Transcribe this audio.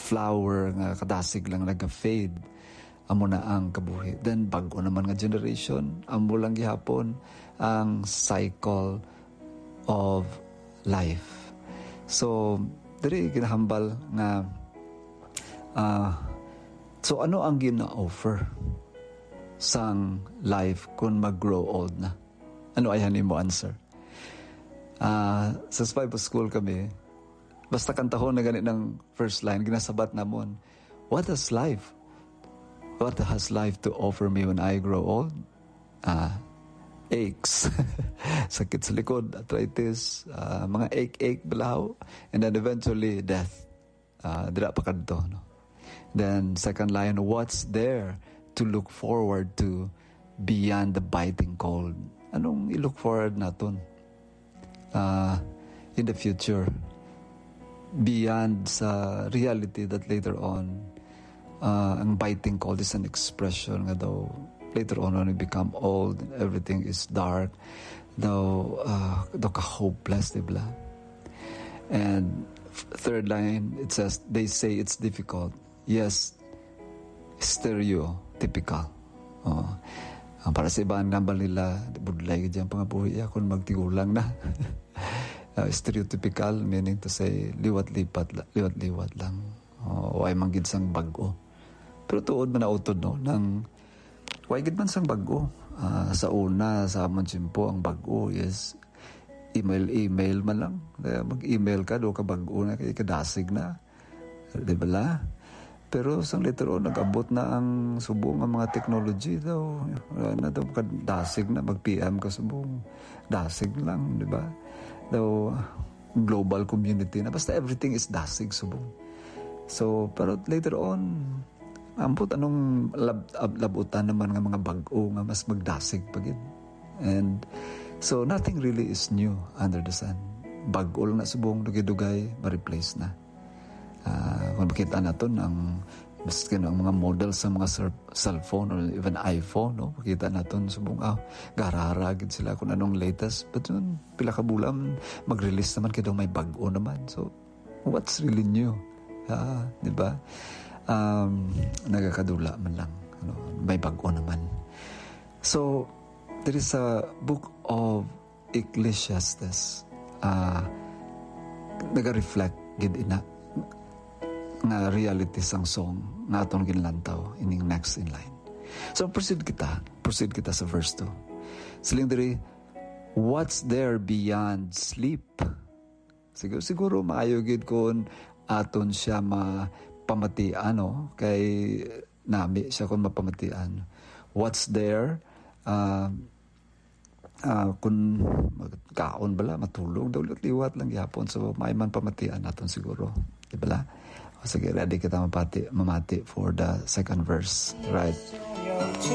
flower nga kadasig lang naga-fade, amo na ang kabuhi. Then bago naman nga generation, amo lang gihapon ang cycle of life. So diri ginahambal nga so ano ang gina-offer sang life kung mag-grow old na? Ano ay mo answer? Sa Bible school kami, basta kantahon na ganit ng first line, ginasabat namon, what has life to offer me when I grow old? Aches. Sakit sa likod, arthritis, mga ache balaw, and then eventually death. Dira pa kadto, no? Then second line, what's there to look forward to beyond the biting cold? Anong i-look forward naton in the future, beyond sa reality that later on ang biting cold is an expression nga daw later on when we become old and everything is dark, daw ka-hopeless, diba? And third line, it says, they say it's difficult. Yes, stereotypical. Para sa ibang nambal nila, budlay dyan pangabuhi kung magtigulang na. Stereotypical, meaning to say, liwat-liwat lang. O ay manggid sang bago. Pero tuod man na utod, no? Nang, why gid man sang bago? Sa una, sa amon simpo, ang bago is email man lang. Mag-email ka, do ka bago na, kaya kadasig na. Di ba la? Pero sang later on, nag-abot na ang subong ang mga technology daw. Na daw dasig na, mag-PM ka subong. Dasig lang, di ba? Daw, global community na. Basta everything is dasig subong. So, pero later on, ampot anong labutan naman ng mga bago nga mas magdasig pagid. And so, nothing really is new under the sun. Bago lang na subong, dugay-dugay, ma-replace na. Kung makita natin ang mga models sa mga cellphone or even iPhone, no? Makita natin subong gararagid sila kung anong latest, but yun pila ka bulan mag-release naman kaya may bago naman. So what's really new? Di ba? Nagakadula man lang, may bago naman. So there is a book of Ecclesiastes naga-reflect gid ina nga reality sang song nga atong ginlantaw ining next in line. So proceed kita sa verse 2. Siling diri, what's there beyond sleep? Siguro maayo gid kun aton siya mapamatian, no? Kay nami siya kun mapamatian. What's there kun magkaon bala matulog daw liwat lang gyapon, so may man pamatian naton siguro, di bala? Sige, ready kita mamati for the second verse, right?